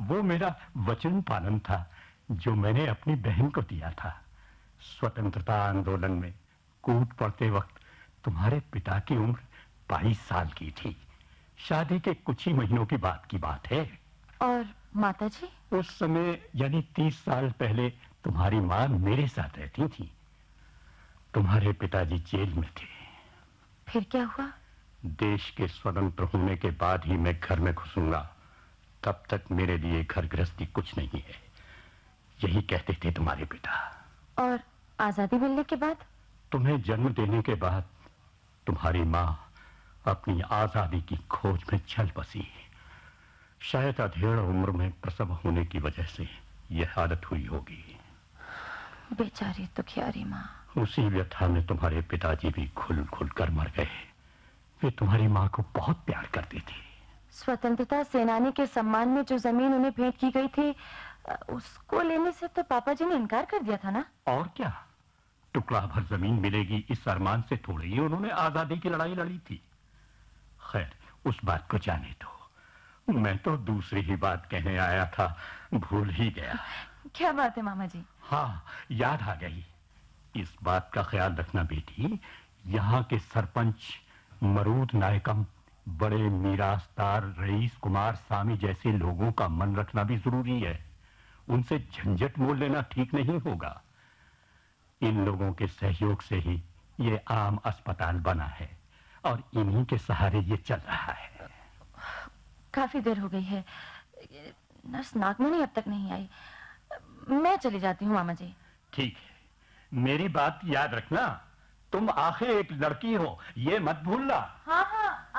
वो मेरा वचन पालन था जो मैंने अपनी बहन को दिया था। स्वतंत्रता आंदोलन में कूद पड़ते वक्त तुम्हारे पिता की उम्र 22 साल की थी। शादी के कुछ ही महीनों की बात है। और माताजी? उस समय यानी 30 साल पहले तुम्हारी माँ मेरे साथ रहती थी। तुम्हारे पिताजी जेल में थे। फिर क्या हुआ? देश के स्वतंत्र होने के बाद ही मैं घर में घुसूंगा, तब तक मेरे लिए घर गृहस्थी कुछ नहीं है, यही कहते थे तुम्हारे पिता। और आजादी मिलने के बाद? तुम्हें जन्म देने के बाद तुम्हारी माँ अपनी आजादी की खोज में चल बसी। शायद अधेड़ उम्र में प्रसव होने की वजह से यह हालत हुई होगी। बेचारी दुखियारी माँ। उसी व्यथा में तुम्हारे पिताजी भी घुल घुल कर मर गए। वे तुम्हारी माँ को बहुत प्यार करते थे। स्वतंत्रता सेनानी के सम्मान में जो जमीन उन्हें भेंट की गई थी, उसको लेने से तो पापा जी ने इनकार कर दिया था ना? और क्या, टुकड़ा भर जमीन मिलेगी इस अरमान से थोड़ी ही उन्होंने आजादी की लड़ाई लड़ी थी। खैर, उस बात को जाने दो। मैं तो दूसरी ही बात कहने आया था, भूल ही गया। क्या बात है मामा जी? हाँ, याद आ गई। इस बात का ख्याल रखना बेटी, यहाँ के सरपंच मरूद नायकम, बड़े मीरासदार रईस कुमार सामी जैसे लोगों का मन रखना भी जरूरी है। उनसे झंझट मोल लेना ठीक नहीं होगा। इन लोगों के सहयोग से ही ये आम अस्पताल बना है और इन्हीं के सहारे ये चल रहा है। काफी देर हो गई है, नर्स नागमणि अब तक नहीं आई। मैं चली जाती हूँ मामा जी। ठीक है, मेरी बात याद रखना, तुम आखिर एक लड़की हो, ये मत भूलना। हाँ हाँ।